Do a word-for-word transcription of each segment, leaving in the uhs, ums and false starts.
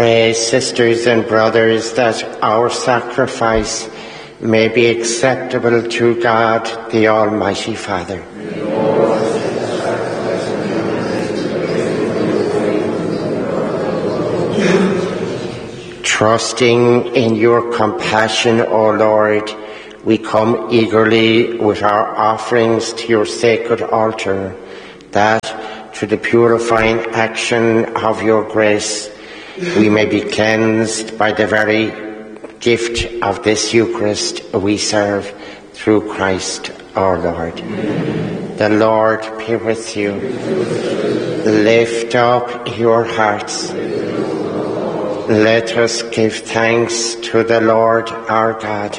Pray, sisters and brothers, that our sacrifice may be acceptable to God, the Almighty Father. Trusting in your compassion, O Lord, we come eagerly with our offerings to your sacred altar, that through the purifying action of your grace, we may be cleansed by the very gift of this Eucharist we serve through Christ our Lord. The Lord be with you. Lift up your hearts. Let us give thanks to the Lord our God.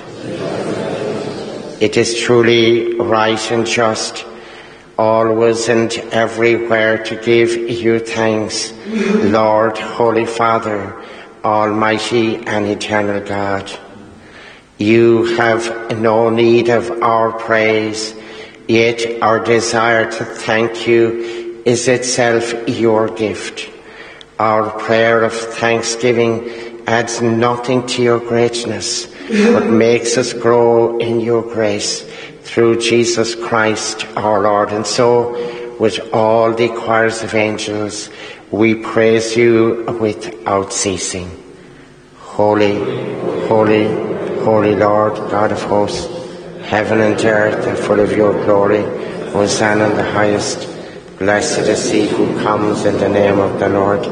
It is truly right and just, always and everywhere, to give you thanks, Lord, Holy Father, Almighty and eternal God. You have no need of our praise, yet our desire to thank you is itself your gift. Our prayer of thanksgiving adds nothing to your greatness, but makes us grow in your grace through Jesus Christ our Lord. And so, with all the choirs of angels, we praise you without ceasing. Holy, holy, holy Lord, God of hosts, heaven and earth are full of your glory. Hosanna in the highest. Blessed is he who comes in the name of the Lord.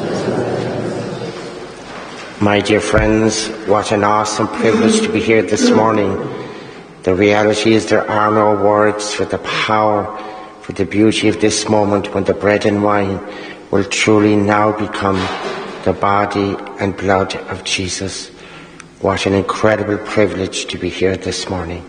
My dear friends, what an awesome privilege to be here this morning. The reality is there are no words for the power, for the beauty of this moment when the bread and wine will truly now become the body and blood of Jesus. What an incredible privilege to be here this morning.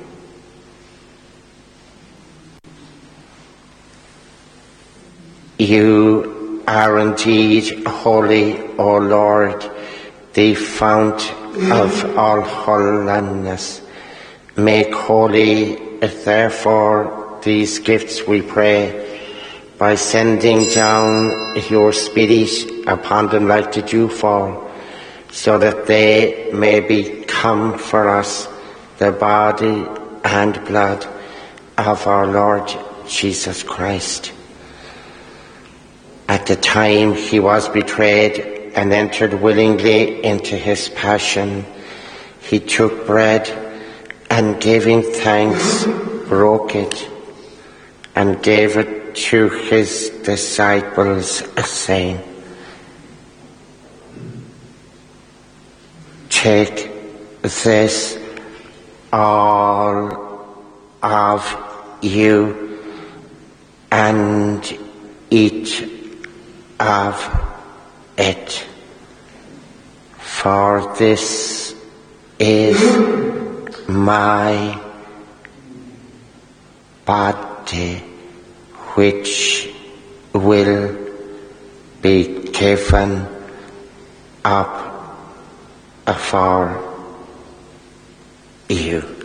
You are indeed holy, O Lord, the fount of all holiness. Make holy, therefore, these gifts, we pray, by sending down your Spirit upon them like the dewfall, so that they may become for us the body and blood of our Lord Jesus Christ. At the time he was betrayed and entered willingly into his passion, he took bread and, giving thanks, broke it and gave it to his disciples, saying, "Take this, all of you, and eat of it, for this is my body, which will be given up for you."